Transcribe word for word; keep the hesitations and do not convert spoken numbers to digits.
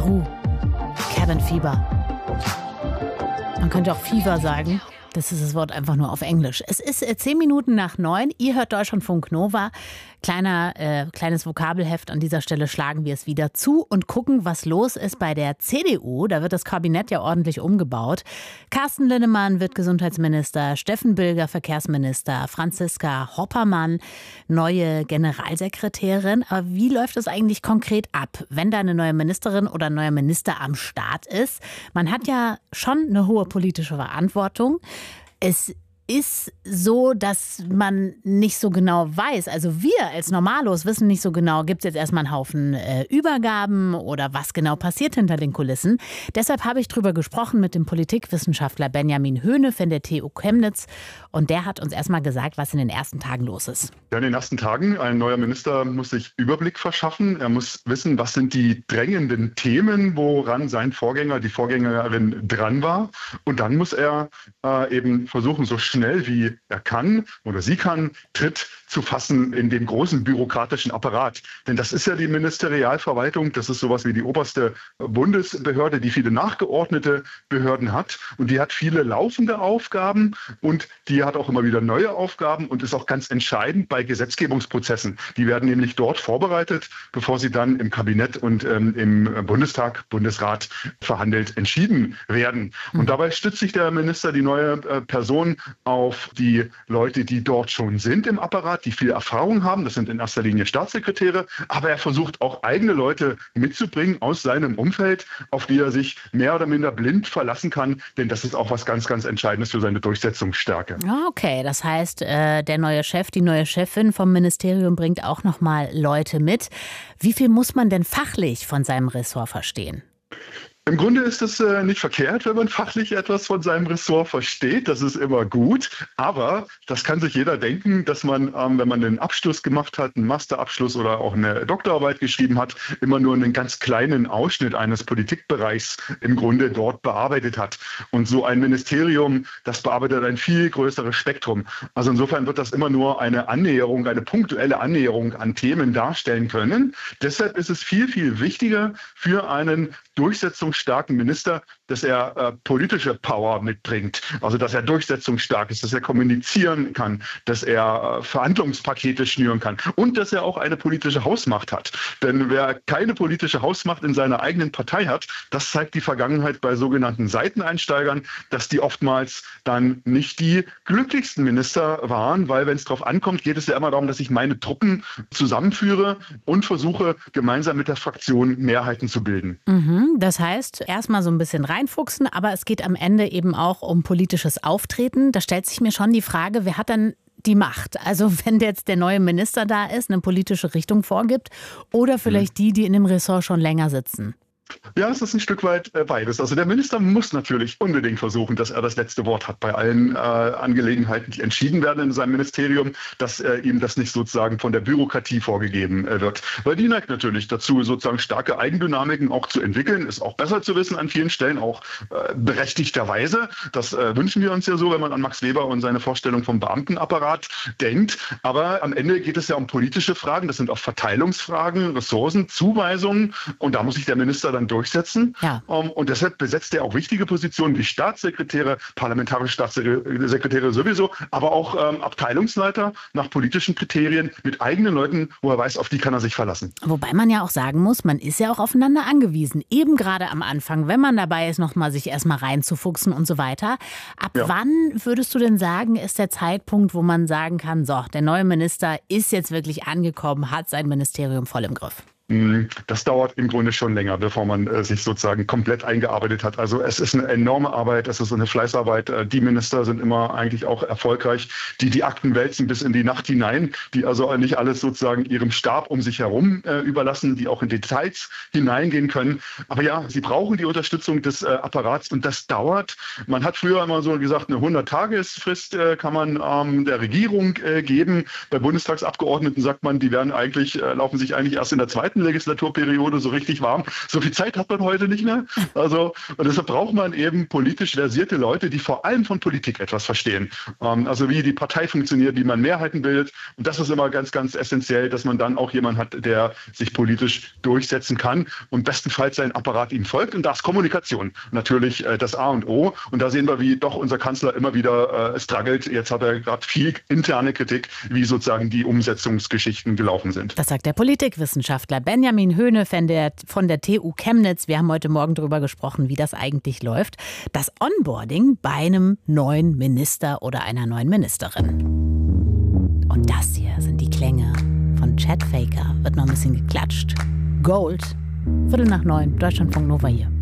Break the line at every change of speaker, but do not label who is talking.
Oh, Cabin Fever. Man könnte auch Fever sagen. Das ist das Wort einfach nur auf Englisch. Es ist äh, zehn Minuten nach neun. Ihr hört Deutschlandfunk Nova. Kleiner, äh, kleines Vokabelheft. An dieser Stelle schlagen wir es wieder zu und gucken, was los ist bei der C D U. Da wird das Kabinett ja ordentlich umgebaut. Carsten Linnemann wird Gesundheitsminister, Steffen Bilger Verkehrsminister, Franziska Hoppermann neue Generalsekretärin. Aber wie läuft das eigentlich konkret ab, wenn da eine neue Ministerin oder ein neuer Minister am Start ist? Man hat ja schon eine hohe politische Verantwortung. Es ist so, dass man nicht so genau weiß, also wir als Normalos wissen nicht so genau, gibt es jetzt erstmal einen Haufen äh, Übergaben oder was genau passiert hinter den Kulissen. Deshalb habe ich drüber gesprochen mit dem Politikwissenschaftler Benjamin Höhne von der T U Chemnitz und der hat uns erstmal gesagt, was in den ersten Tagen los ist.
Ja, in den ersten Tagen, ein neuer Minister muss sich Überblick verschaffen. Er muss wissen, was sind die drängenden Themen, woran sein Vorgänger, die Vorgängerin dran war. Und dann muss er äh, eben versuchen, so schnell wie er kann oder sie kann, Tritt zu fassen in dem großen bürokratischen Apparat. Denn das ist ja die Ministerialverwaltung, das ist sowas wie die oberste Bundesbehörde, die viele nachgeordnete Behörden hat. Und die hat viele laufende Aufgaben und die hat auch immer wieder neue Aufgaben und ist auch ganz entscheidend bei Gesetzgebungsprozessen. Die werden nämlich dort vorbereitet, bevor sie dann im Kabinett und ähm, im Bundestag, Bundesrat verhandelt, entschieden werden. Und dabei stützt sich der Minister, die neue äh, Person, auf die Leute, die dort schon sind im Apparat, die viel Erfahrung haben. Das sind in erster Linie Staatssekretäre. Aber er versucht auch eigene Leute mitzubringen aus seinem Umfeld, auf die er sich mehr oder minder blind verlassen kann. Denn das ist auch was ganz, ganz Entscheidendes für seine Durchsetzungsstärke.
Okay, das heißt, äh, der neue Chef, die neue Chefin vom Ministerium bringt auch nochmal Leute mit. Wie viel muss man denn fachlich von seinem Ressort verstehen?
Im Grunde ist es äh, nicht verkehrt, wenn man fachlich etwas von seinem Ressort versteht. Das ist immer gut. Aber das kann sich jeder denken, dass man, ähm, wenn man einen Abschluss gemacht hat, einen Masterabschluss oder auch eine Doktorarbeit geschrieben hat, immer nur einen ganz kleinen Ausschnitt eines Politikbereichs im Grunde dort bearbeitet hat. Und so ein Ministerium, das bearbeitet ein viel größeres Spektrum. Also insofern wird das immer nur eine Annäherung, eine punktuelle Annäherung an Themen darstellen können. Deshalb ist es viel, viel wichtiger für einen durchsetzungsstarken Minister, dass er äh, politische Power mitbringt. Also dass er durchsetzungsstark ist, dass er kommunizieren kann, dass er äh, Verhandlungspakete schnüren kann und dass er auch eine politische Hausmacht hat. Denn wer keine politische Hausmacht in seiner eigenen Partei hat, das zeigt die Vergangenheit bei sogenannten Seiteneinsteigern, dass die oftmals dann nicht die glücklichsten Minister waren, weil wenn es drauf ankommt, geht es ja immer darum, dass ich meine Truppen zusammenführe und versuche, gemeinsam mit der Fraktion Mehrheiten zu bilden.
Mhm. Das heißt, erstmal so ein bisschen reinfuchsen, aber es geht am Ende eben auch um politisches Auftreten. Da stellt sich mir schon die Frage, wer hat dann die Macht? Also wenn jetzt der neue Minister da ist, eine politische Richtung vorgibt oder vielleicht die, die in dem Ressort schon länger sitzen?
Ja, es ist ein Stück weit äh, beides. Also der Minister muss natürlich unbedingt versuchen, dass er das letzte Wort hat bei allen äh, Angelegenheiten, die entschieden werden in seinem Ministerium, dass äh, ihm das nicht sozusagen von der Bürokratie vorgegeben äh, wird. Weil die neigt natürlich dazu, sozusagen starke Eigendynamiken auch zu entwickeln. Ist auch besser zu wissen an vielen Stellen, auch äh, berechtigterweise. Das äh, wünschen wir uns ja so, wenn man an Max Weber und seine Vorstellung vom Beamtenapparat denkt. Aber am Ende geht es ja um politische Fragen. Das sind auch Verteilungsfragen, Ressourcen, Zuweisungen. Und da muss sich der Minister dann durchsetzen. Ja. Um, und deshalb besetzt er auch wichtige Positionen wie Staatssekretäre, parlamentarische Staatssekretäre sowieso, aber auch ähm, Abteilungsleiter nach politischen Kriterien mit eigenen Leuten, wo er weiß, auf die kann er sich verlassen.
Wobei man ja auch sagen muss, man ist ja auch aufeinander angewiesen. Eben gerade am Anfang, wenn man dabei ist, nochmal sich erstmal reinzufuchsen und so weiter. Ab ja. wann würdest du denn sagen, ist der Zeitpunkt, wo man sagen kann, so, der neue Minister ist jetzt wirklich angekommen, hat sein Ministerium voll im Griff?
Das dauert im Grunde schon länger, bevor man äh, sich sozusagen komplett eingearbeitet hat. Also es ist eine enorme Arbeit, es ist eine Fleißarbeit. Äh, die Minister sind immer eigentlich auch erfolgreich, die die Akten wälzen bis in die Nacht hinein, die also nicht alles sozusagen ihrem Stab um sich herum äh, überlassen, die auch in Details hineingehen können. Aber ja, sie brauchen die Unterstützung des äh, Apparats und das dauert. Man hat früher immer so gesagt, eine hundert-Tagesfrist äh, kann man ähm, der Regierung äh, geben. Bei Bundestagsabgeordneten sagt man, die werden eigentlich, äh, laufen sich eigentlich erst in der zweiten zweiten Legislaturperiode so richtig warm. So viel Zeit hat man heute nicht mehr. Also, und deshalb braucht man eben politisch versierte Leute, die vor allem von Politik etwas verstehen. Ähm, also wie die Partei funktioniert, wie man Mehrheiten bildet. Und das ist immer ganz, ganz essentiell, dass man dann auch jemanden hat, der sich politisch durchsetzen kann und bestenfalls sein Apparat ihm folgt. Und da ist Kommunikation natürlich äh, das A und O. Und da sehen wir, wie doch unser Kanzler immer wieder äh, struggelt. Jetzt hat er gerade viel interne Kritik, wie sozusagen die Umsetzungsgeschichten gelaufen sind.
Das sagt der Politikwissenschaftler Benjamin Höhne von der, von der T U Chemnitz. Wir haben heute Morgen darüber gesprochen, wie das eigentlich läuft. Das Onboarding bei einem neuen Minister oder einer neuen Ministerin. Und das hier sind die Klänge von Chet Faker. Wird noch ein bisschen geklatscht. Gold. Viertel nach neun. Deutschlandfunk Nova hier.